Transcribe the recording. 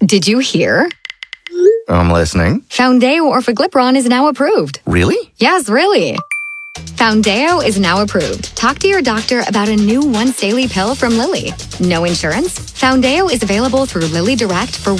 Did you hear? I'm listening. Foundeo Orforglipron is now approved. Really? Yes, really. Foundeo is now approved. Talk to your doctor about a new once daily pill from Lilly. No insurance? Foundeo is available through Lilly Direct for